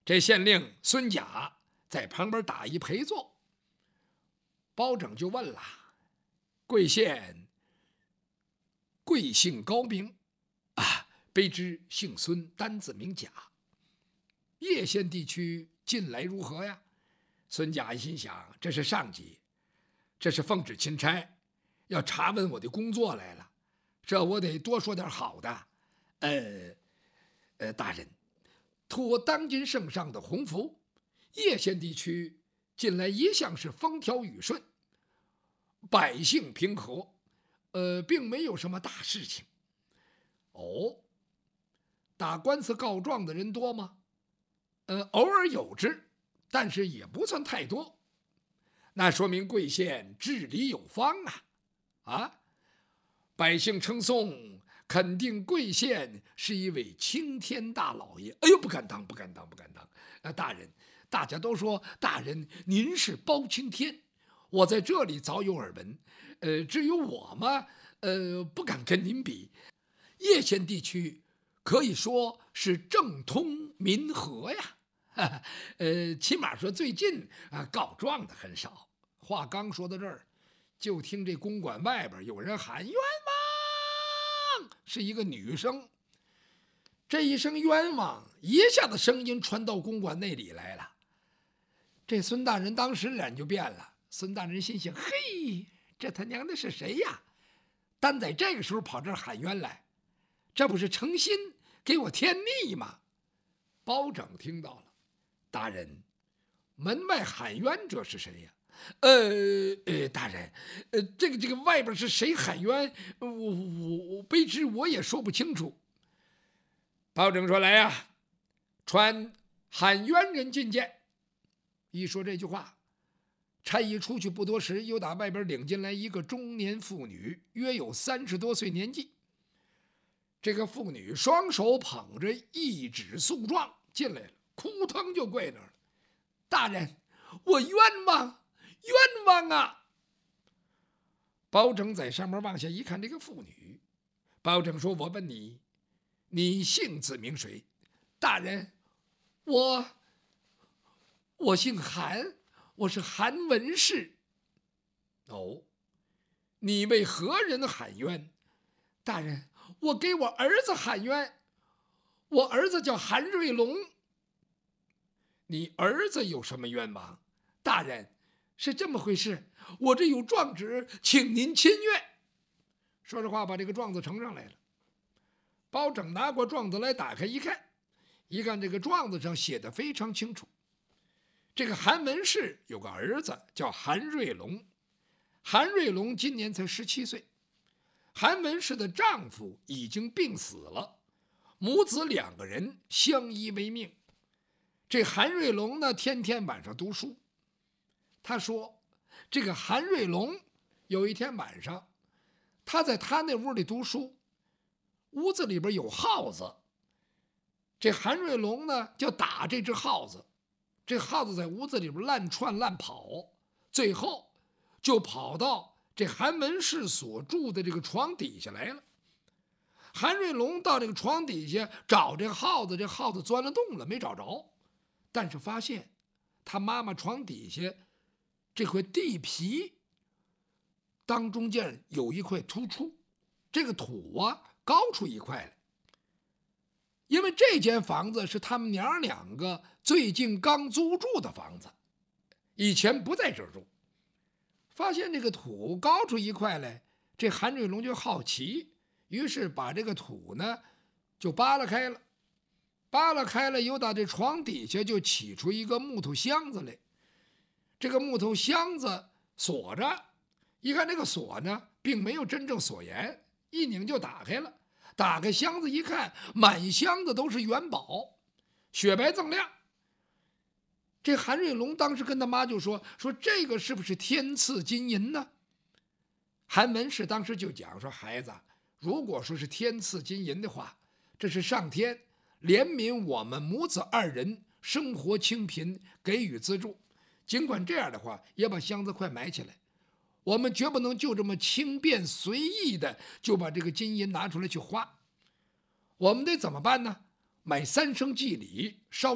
这县令孙甲在旁边打一陪坐。包拯就问了：贵县贵姓高名啊？卑职姓孙，单字名甲。叶县地区近来如何呀？孙甲一心想，这是上级，这是奉旨钦差，要查问我的工作来了，这我得多说点好的。大人，托当今圣上的洪福，叶县地区近来一向是风调雨顺，百姓平和，并没有什么大事情。哦，打官司告状的人多吗？偶尔有之，但是也不算太多。那说明贵县治理有方啊！百姓称颂，肯定贵县是一位青天大老爷。哎呦，不敢当，不敢当，不敢当！大人，大家都说大人您是包青天，我在这里早有耳闻。至于我嘛，不敢跟您比。叶县地区可以说是政通民和呀。起码说最近告状的很少。话刚说到这儿，就听这公馆外边有人喊冤枉，是一个女生。这一声冤枉，一下子声音传到公馆那里来了。这孙大人当时脸就变了。孙大人心想：嘿，这他娘的是谁呀？单在这个时候跑这儿喊冤来，这不是诚心给我添腻吗？包拯听到了。大人，门外喊冤者是谁呀？大人，这个外边是谁喊冤？我卑职我也说不清楚。包拯说：“来呀，传喊冤人觐见。”一说这句话，差役出去不多时，又打外边领进来一个中年妇女，约有30多岁年纪。这个妇女双手捧着一纸诉状进来了，扑腾就跪那儿了。大人，我冤枉，冤枉啊！包拯在上面往下一看，这个妇女。包拯说：“我问你，你姓字名谁？”大人，我姓韩，我是韩文士。哦，你为何人喊冤？大人，我给我儿子喊冤，我儿子叫韩瑞龙。你儿子有什么冤枉？大人，是这么回事，我这有状纸，请您签阅。说着话，把这个状子呈上来了。包拯拿过状子来，打开一看，这个状子上写的非常清楚。这个韩文士有个儿子叫韩瑞龙，韩瑞龙今年才17岁。韩文士的丈夫已经病死了，母子2个人相依为命。这韩瑞龙呢，天天晚上读书。他说，这个韩瑞龙有一天晚上，他在他那屋里读书，屋子里边有耗子。这韩瑞龙呢，就打这只耗子，这耗子在屋子里边乱窜乱跑，最后就跑到这韩文士所住的这个床底下来了。韩瑞龙到这个床底下找这耗子，这耗子钻了洞了，没找着。但是发现他妈妈床底下这块地皮当中间有一块突出，这个土高出一块来。因为这间房子是他们娘2个最近刚租住的房子，以前不在这儿住。发现这个土高出一块来，这韩瑞龙就好奇，于是把这个土呢就扒拉开了。又到这床底下就起出一个木头箱子来。这个木头箱子锁着，一看这个锁呢并没有真正锁严，一拧就打开了。打开箱子一看，满箱子都是元宝，雪白锃亮。这韩瑞龙当时跟他妈就说这个是不是天赐金银呢？韩文士当时就讲说，孩子，如果说是天赐金银的话，这是上天怜悯我们母子2人生活清贫，给予资助。尽管这样的话，也把箱子快埋起来。我们绝不能就这么轻便随意的就把这个金银拿出来去花。我们得怎么办呢？买3升祭礼，烧